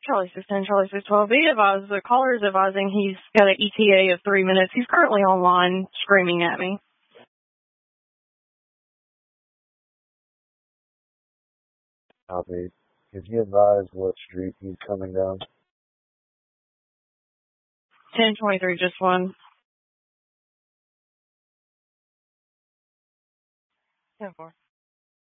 Charlie 610, Charlie 612. Be advised, the caller is advising he's got an ETA of 3 minutes. He's currently online screaming at me. Copy. Could you advise what street he's coming down? 1023, just one. 10-4.